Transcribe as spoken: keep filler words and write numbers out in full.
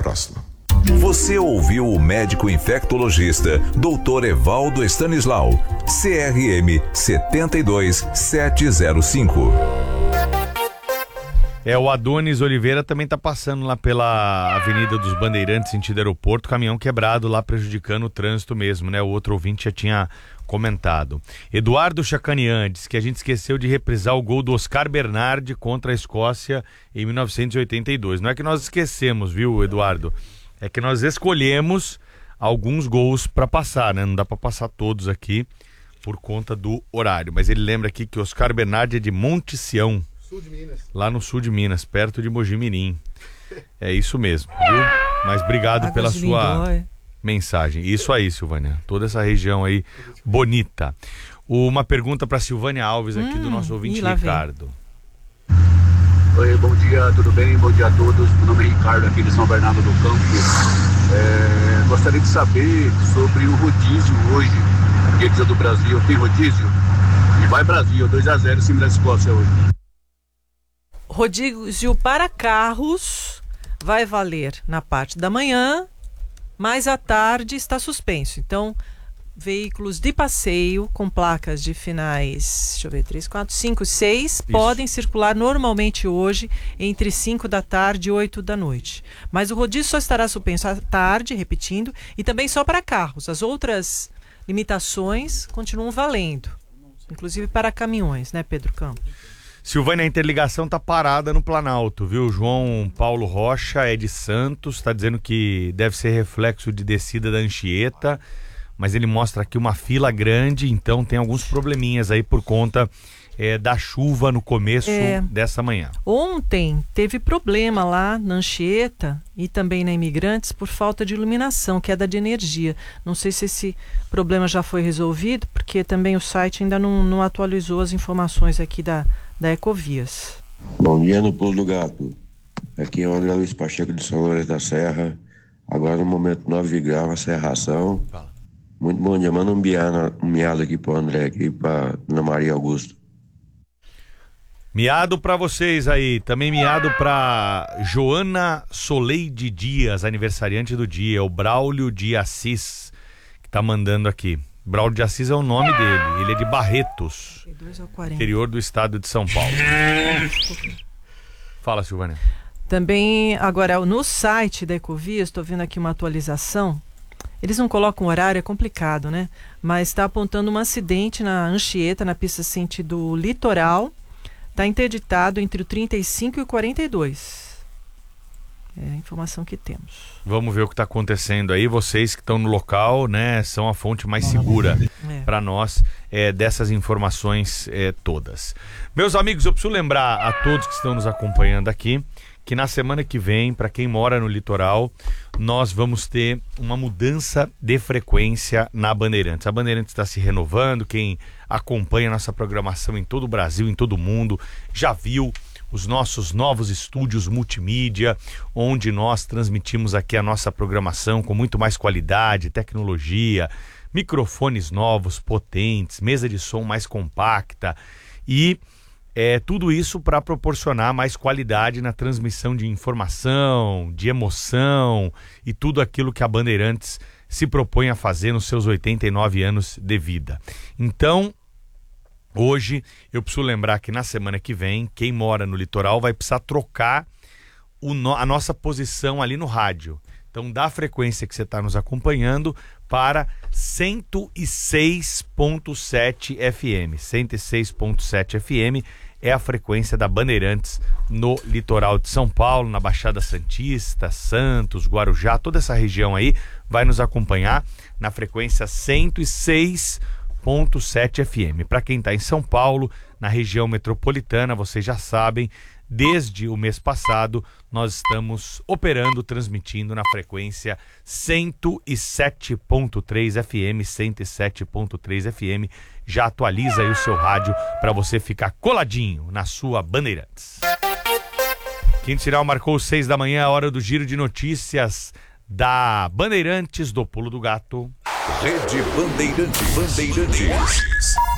próxima. Você ouviu o médico infectologista doutor Evaldo Stanislau, C R M sete dois sete zero cinco. É, o Adonis Oliveira também está passando lá pela Avenida dos Bandeirantes, sentido aeroporto, caminhão quebrado lá, prejudicando o trânsito mesmo, né? O outro ouvinte já tinha comentado. Eduardo Chacanian diz que a gente esqueceu de reprisar o gol do Oscar Bernardi contra a Escócia em mil novecentos e oitenta e dois. Não é que nós esquecemos, viu, Eduardo? É que nós escolhemos alguns gols para passar, né? Não dá para passar todos aqui por conta do horário. Mas ele lembra aqui que Oscar Bernardi é de Monte Sião, sul de Minas. Lá no sul de Minas, perto de Mogi Mirim. É isso mesmo, viu? Mas obrigado Águas pela sua Lindóia. Mensagem. Isso aí, Silvânia. Toda essa região aí bonita. Uma pergunta para Silvânia Alves aqui hum, do nosso ouvinte Ricardo. Oi, bom dia, tudo bem? Bom dia a todos. Meu nome é Ricardo, aqui de São Bernardo do Campo. É, gostaria de saber sobre o rodízio hoje, dia do Brasil. Tem rodízio? E vai Brasil, dois a zero em cima da Escócia hoje. Rodízio para carros vai valer na parte da manhã, mas à tarde está suspenso. Então, veículos de passeio com placas de finais, deixa eu ver, três, quatro, cinco, seis, Isso. podem circular normalmente hoje entre cinco da tarde e oito da noite. Mas o rodízio só estará suspenso à tarde, repetindo, e também só para carros. As outras limitações continuam valendo, inclusive para caminhões, né, Pedro Campos? Silvânia, a interligação está parada no Planalto, viu? João Paulo Rocha é de Santos, está dizendo que deve ser reflexo de descida da Anchieta, mas ele mostra aqui uma fila grande, então tem alguns probleminhas aí por conta é, da chuva no começo é, dessa manhã. Ontem teve problema lá na Anchieta e também na Imigrantes por falta de iluminação, queda de energia. Não sei se esse problema já foi resolvido, porque também o site ainda não, não atualizou as informações aqui da da Ecovias. Bom dia no Pulo do Gato. Aqui é o André Luiz Pacheco de São Lourenço da Serra. Agora no momento nove graus, a serração. Fala. Muito bom dia. Manda um, biado, um miado aqui pro André, aqui pra Ana Maria Augusto. Miado pra vocês aí. Também miado pra Joana Soleide Dias, aniversariante do dia. O Braulio de Assis, que tá mandando aqui. Braulio de Assis é o nome dele, ele é de Barretos, interior do estado de São Paulo. Fala, Silvânia. Também, agora, no site da Ecovias, estou vendo aqui uma atualização, eles não colocam horário, é complicado, né? Mas está apontando um acidente na Anchieta, na pista sentido litoral, está interditado entre o trinta e cinco e o quarenta e dois. É a informação que temos. Vamos ver o que está acontecendo aí. Vocês que estão no local, né, são a fonte mais segura é. para nós é, dessas informações é, todas. Meus amigos, eu preciso lembrar a todos que estão nos acompanhando aqui que na semana que vem, para quem mora no litoral, nós vamos ter uma mudança de frequência na Bandeirantes. A Bandeirantes está se renovando. Quem acompanha a nossa programação em todo o Brasil, em todo o mundo, já viu os nossos novos estúdios multimídia, onde nós transmitimos aqui a nossa programação com muito mais qualidade, tecnologia, microfones novos, potentes, mesa de som mais compacta e é, tudo isso para proporcionar mais qualidade na transmissão de informação, de emoção e tudo aquilo que a Bandeirantes se propõe a fazer nos seus oitenta e nove anos de vida. Então, hoje, eu preciso lembrar que na semana que vem, quem mora no litoral vai precisar trocar o no, a nossa posição ali no rádio. Então, da frequência que você está nos acompanhando para cento e seis ponto sete F M. cento e seis ponto sete F M é a frequência da Bandeirantes no litoral de São Paulo, na Baixada Santista, Santos, Guarujá, toda essa região aí vai nos acompanhar na frequência cento e seis ponto sete F M. Para quem está em São Paulo, na região metropolitana, vocês já sabem, desde o mês passado nós estamos operando, transmitindo na frequência cento e sete ponto três F M, cento e sete ponto três F M. Já atualiza aí o seu rádio para você ficar coladinho na sua Bandeirantes. Quinto sinal marcou seis da manhã, a hora do giro de notícias da Bandeirantes do Pulo do Gato. Rede Bandeirantes. Bandeirantes.